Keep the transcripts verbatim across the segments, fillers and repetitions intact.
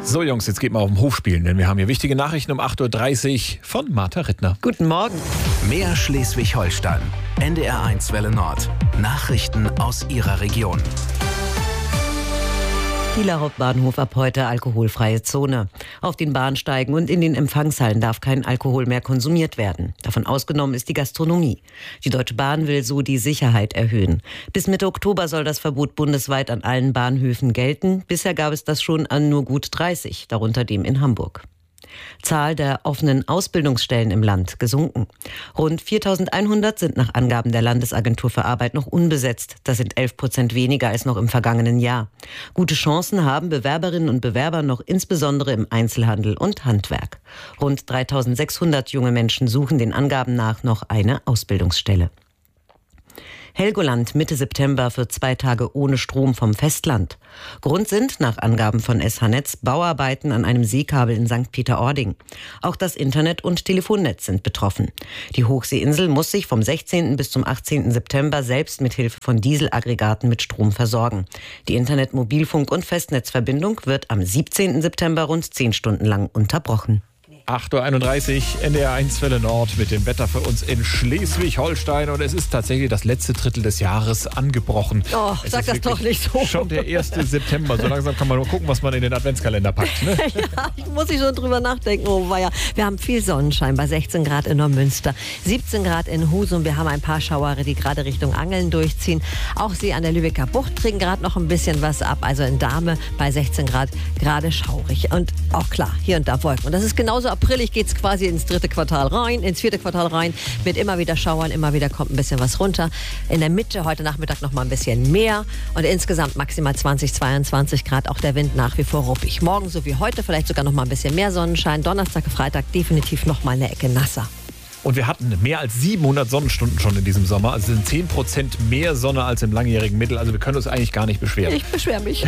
So Jungs, jetzt geht mal auf den Hof spielen, denn wir haben hier wichtige Nachrichten um acht Uhr dreißig von Martha Rittner. Guten Morgen. Mehr Schleswig-Holstein. N D R eins Welle Nord. Nachrichten aus Ihrer Region. Kieler Hauptbahnhof ab heute alkoholfreie Zone. Auf den Bahnsteigen und in den Empfangshallen darf kein Alkohol mehr konsumiert werden. Davon ausgenommen ist die Gastronomie. Die Deutsche Bahn will so die Sicherheit erhöhen. Bis Mitte Oktober soll das Verbot bundesweit an allen Bahnhöfen gelten. Bisher gab es das schon an nur gut dreißig, darunter dem in Hamburg. Zahl der offenen Ausbildungsstellen im Land gesunken. Rund viertausendeinhundert sind nach Angaben der Landesagentur für Arbeit noch unbesetzt. Das sind elf Prozent weniger als noch im vergangenen Jahr. Gute Chancen haben Bewerberinnen und Bewerber noch insbesondere im Einzelhandel und Handwerk. Rund dreitausendsechshundert junge Menschen suchen den Angaben nach noch eine Ausbildungsstelle. Helgoland Mitte September für zwei Tage ohne Strom vom Festland. Grund sind, nach Angaben von S H-Netz, Bauarbeiten an einem Seekabel in Sankt Peter-Ording. Auch das Internet- und Telefonnetz sind betroffen. Die Hochseeinsel muss sich vom sechzehnten bis zum achtzehnten September selbst mit Hilfe von Dieselaggregaten mit Strom versorgen. Die Internet-, Mobilfunk- und Festnetzverbindung wird am siebzehnten September rund zehn Stunden lang unterbrochen. acht Uhr einunddreißig, N D R eins Welle Nord mit dem Wetter für uns in Schleswig-Holstein. Und es ist tatsächlich das letzte Drittel des Jahres angebrochen. Oh, es sag das doch nicht so. Schon der erste September. So langsam kann man nur gucken, was man in den Adventskalender packt. Ne? Ja, ich muss ich schon drüber nachdenken. Oh weia. Wir haben viel Sonnenschein bei sechzehn Grad in Neumünster, siebzehn Grad in Husum. Wir haben ein paar Schauere, die gerade Richtung Angeln durchziehen. Auch sie an der Lübecker Bucht kriegen gerade noch ein bisschen was ab. Also in Dahme bei sechzehn Grad gerade schaurig. Und auch klar, hier und da Wolken. Und das ist genauso aprilig, geht es quasi ins dritte Quartal rein, ins vierte Quartal rein, mit immer wieder Schauern, immer wieder kommt ein bisschen was runter. In der Mitte heute Nachmittag noch mal ein bisschen mehr und insgesamt maximal zwanzig, zweiundzwanzig Grad, auch der Wind nach wie vor ruppig. Morgen so wie heute vielleicht sogar noch mal ein bisschen mehr Sonnenschein, Donnerstag, Freitag definitiv noch mal eine Ecke nasser. Und wir hatten mehr als siebenhundert Sonnenstunden schon in diesem Sommer. Also sind zehn Prozent mehr Sonne als im langjährigen Mittel. Also wir können uns eigentlich gar nicht beschweren. Ich beschwere mich.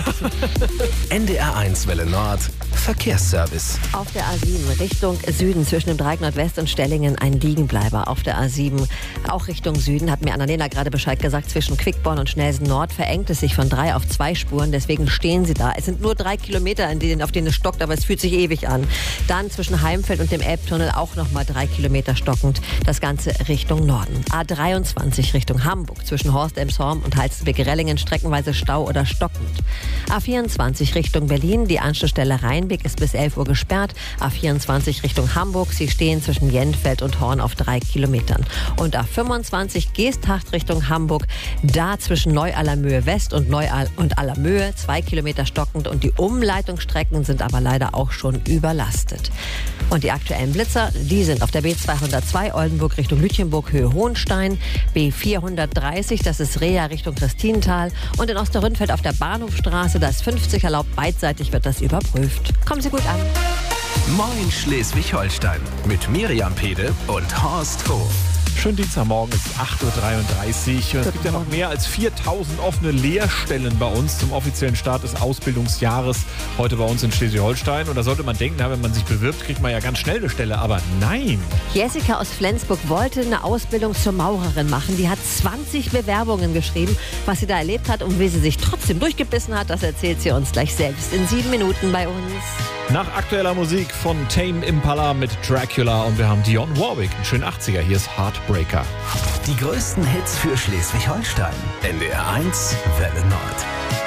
N D R eins Welle Nord. Verkehrsservice. Auf der A sieben Richtung Süden zwischen dem Dreieck Nordwest und Stellingen ein Liegenbleiber. Auf der A sieben auch Richtung Süden hat mir Annalena gerade Bescheid gesagt, zwischen Quickborn und Schnelsen Nord verengt es sich von drei auf zwei Spuren. Deswegen stehen sie da. Es sind nur drei Kilometer, in denen, auf denen es stockt, aber es fühlt sich ewig an. Dann zwischen Heimfeld und dem Elbtunnel auch nochmal drei Kilometer stockend. Das Ganze Richtung Norden. A dreiundzwanzig Richtung Hamburg zwischen Horst Elmshorn und Halstenbek-Rellingen streckenweise Stau oder stockend. A vierundzwanzig Richtung Berlin, die Anschlussstelle Rheinbeck ist bis elf Uhr gesperrt. A vierundzwanzig Richtung Hamburg, sie stehen zwischen Jenfeld und Horn auf drei Kilometern. Und A fünfundzwanzig Geesthacht Richtung Hamburg, da zwischen Neu-Allermöhe West und Neu- und Allermöhe zwei Kilometer stockend und die Umleitungsstrecken sind aber leider auch schon überlastet. Und die aktuellen Blitzer, die sind auf der B zweihundertzwei Oldenburg Richtung Lütjenburg, Höhe Hohenstein, B vierhundertdreißig, das ist Reha Richtung Christinental und in Osterrünfeld auf der Bahnhofstraße, da ist fünfzig erlaubt, beidseitig wird das überprüft. Kommen Sie gut an. Moin Schleswig-Holstein mit Miriam Pede und Horst Hof. Schönen Dienstagmorgen, es ist acht Uhr dreiunddreißig. Es gibt ja noch mehr als viertausend offene Lehrstellen bei uns zum offiziellen Start des Ausbildungsjahres heute bei uns in Schleswig-Holstein. Und da sollte man denken, wenn man sich bewirbt, kriegt man ja ganz schnell eine Stelle. Aber nein. Jessica aus Flensburg wollte eine Ausbildung zur Maurerin machen. Die hat zwanzig Bewerbungen geschrieben. Was sie da erlebt hat und wie sie sich trotzdem durchgebissen hat, das erzählt sie uns gleich selbst in sieben Minuten bei uns. Nach aktueller Musik von Tame Impala mit Dracula und wir haben Dionne Warwick, einen schönen achtziger. Hier ist Heartbreaker. Die größten Hits für Schleswig-Holstein. N D R eins Welle Nord.